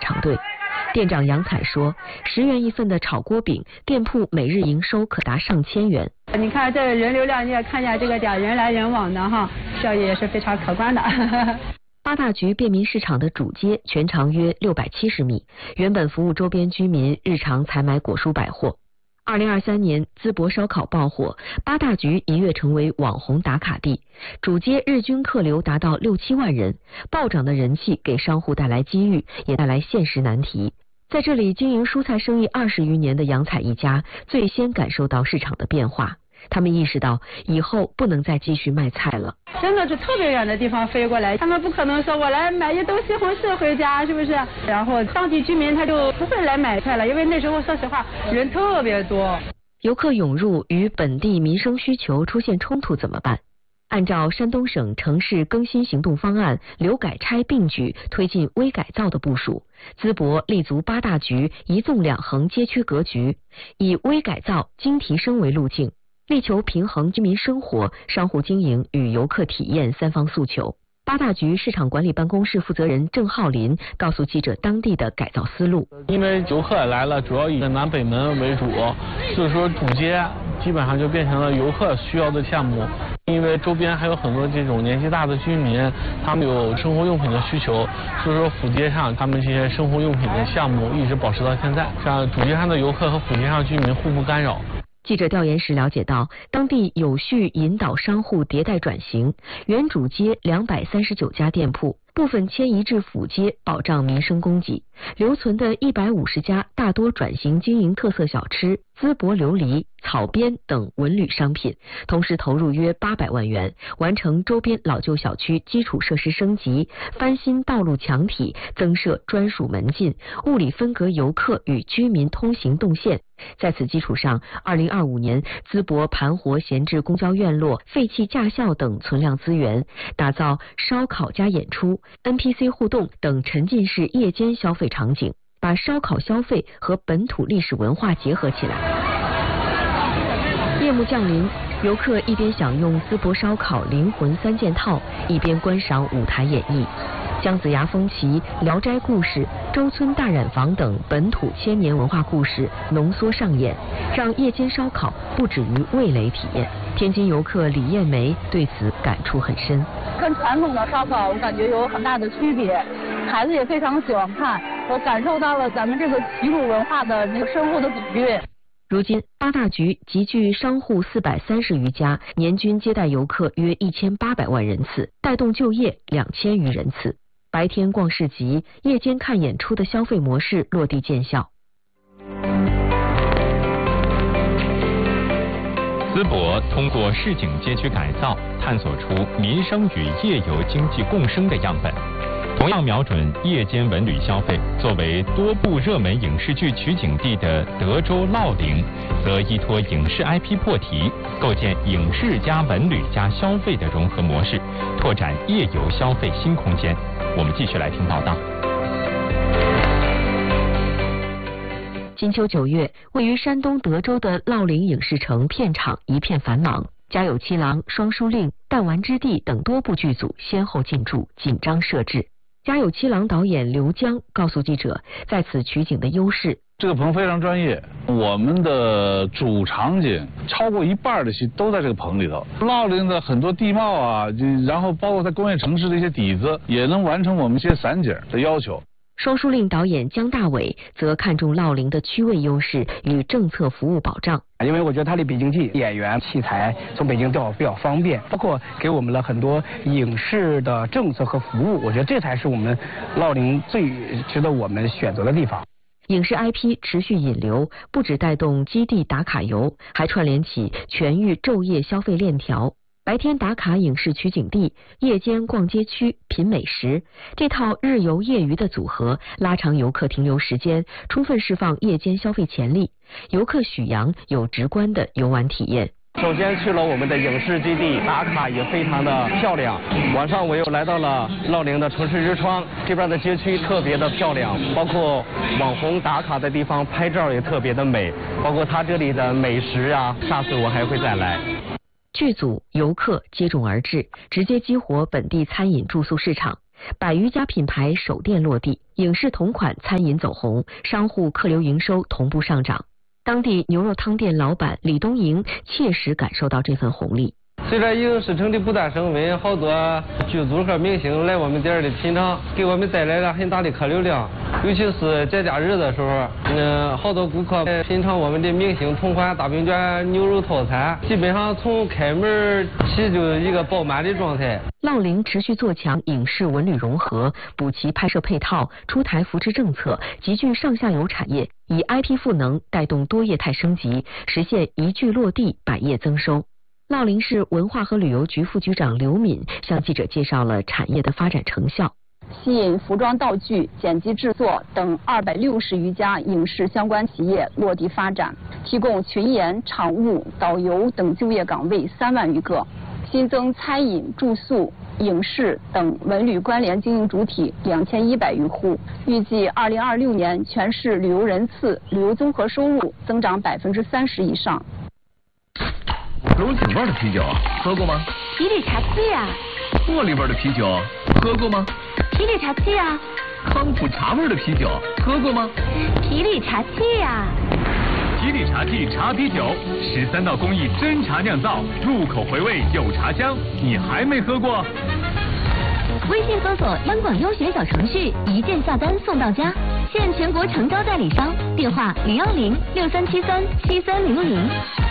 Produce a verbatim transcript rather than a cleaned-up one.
长队。店长杨彩说，十元一份的炒锅饼，店铺每日营收可达上千元。 你看这人流量，你也看见这个点，人来人往的哈，效益也是非常可观的。 八大局便民市场的主街全长约六百七十米，原本服务周边居民日常采买果蔬百货。二零二三年，淄博烧烤爆火，八大局一跃成为网红打卡地，主街日均客流达到六七万人，暴涨的人气给商户带来机遇，也带来现实难题。在这里经营蔬菜生意二十余年的杨彩一家，最先感受到市场的变化。他们意识到以后不能再继续卖菜了， 真的是特别远的地方飞过来，他们不可能说我来买一兜西红柿回家，是不是？然后当地居民他就不会来买菜了，因为那时候说实话人特别多。 游客涌入与本地民生需求出现冲突怎么办？按照山东省城市更新行动方案，留改拆并举推进微改造的部署，淄博立足八大局一纵两横街区格局，以微改造、精提升为路径，力求平衡居民生活、商户经营与游客体验三方诉求。八大局市场管理办公室负责人郑浩林告诉记者当地的改造思路。 因为游客来了，主要以南北门为主，所以说主街基本上就变成了游客需要的项目。因为周边还有很多这种年纪大的居民，他们有生活用品的需求，所以说辅街上他们这些生活用品的项目一直保持到现在，让主街上的游客和辅街上居民互不干扰。 记者调研时了解到，当地有序引导商户迭代转型，原主街两百三十九家店铺部分迁移至辅街，保障民生供给；留存的一百五十家大多转型经营特色小吃、淄博琉璃、草编等文旅商品，同时投入约八百万元，完成周边老旧小区基础设施升级，翻新道路墙体，增设专属门禁，物理分隔游客与居民通行动线。在此基础上，二零二五年淄博盘活闲置公交院落、废弃驾校等存量资源，打造烧烤加演出、N P C 互动等沉浸式夜间消费场景，把烧烤消费和本土历史文化结合起来。夜幕降临，游客一边享用淄博烧烤灵魂三件套，一边观赏舞台演绎。姜子牙风旗、聊斋故事、周村大染坊等本土千年文化故事浓缩上演，让夜间烧烤不止于味蕾体验。天津游客李艳梅对此感触很深。 跟传统的烧烤我感觉有很大的区别，孩子也非常喜欢看，我感受到了咱们这个习俗文化的那个深厚的底蕴。 如今，八大局集聚商户四百三十余家，年均接待游客约一千八百万人次，带动就业两千余人次。白天逛市集，夜间看演出的消费模式落地见效。 淄博通过市井街区改造，探索出民生与夜游经济共生的样本。同样瞄准夜间文旅消费，作为多部热门影视剧取景地的德州烙陵，则依托影视 I P 破题，构建影视加文旅加消费的融合模式，拓展夜游消费新空间。我们继续来听报道。 金秋九月，位于山东德州的烙陵影视城片场一片繁忙，家有七郎、双书令、弹丸之地等多部剧组先后进驻，紧张设置。家有七郎导演刘江告诉记者，在此取景的优势。 这个棚非常专业，我们的主场景超过一半的戏都在这个棚里头。烙陵的很多地貌啊，然后包括在工业城市的一些底子，也能完成我们一些散景的要求。 双书令导演姜大伟则看重烙陵的区位优势与政策服务保障。 因为我觉得它离北京近，演员器材从北京调比较方便，包括给我们了很多影视的政策和服务，我觉得这才是我们烙陵最值得我们选择的地方。 影视 I P 持续引流，不只带动基地打卡游，还串联起全域昼夜消费链条。白天打卡影视取景地，夜间逛街区品美食，这套日游夜娱的组合，拉长游客停留时间，充分释放夜间消费潜力。游客许阳有直观的游玩体验。 首先去了我们的影视基地，打卡也非常的漂亮。晚上我又来到了烙陵的城市之窗，这边的街区特别的漂亮，包括网红打卡的地方拍照也特别的美，包括它这里的美食啊，下次我还会再来。 剧组、游客接踵而至，直接激活本地餐饮住宿市场。 百余家品牌首店落地，影视同款餐饮走红，商户客流营收同步上涨。当地牛肉汤店老板李东营切实感受到这份红利。 随着影视城的不断升温，好多剧组和明星来我们店儿里品尝，给我们带来了很大的客流量。尤其是节假日的时候，嗯，好多顾客品尝我们的明星同款大饼卷牛肉套餐，基本上从开门起就一个爆满的状态。 乐陵持续做强影视文旅融合，补齐拍摄配套，出台扶持政策，集聚上下游产业，以 I P 赋能带动多业态升级，实现一句落地，百业增收。乐陵市文化和旅游局副局长刘敏向记者介绍了产业的发展成效。 吸引服装道具、剪辑制作等二百六十余家影视相关企业落地发展，提供群演、场务、导游等就业岗位三万余个，新增餐饮、住宿、影视等文旅关联经营主体两千一百余户。预计二零二六年全市旅游人次、旅游综合收入增长百分之三十以上。 龙井味的啤酒喝过吗？ 皮里茶七呀。 茉莉味的啤酒喝过吗？ 皮里茶七呀。 康普茶味的啤酒喝过吗？ 皮里茶七呀。 皮里茶记茶啤酒，十三道工艺真茶酿造，入口回味有茶香，你还没喝过？ 微信搜索央广优选小程序，一键下单送到家，现全国诚招代理商，电话零二零六三七三七三零零。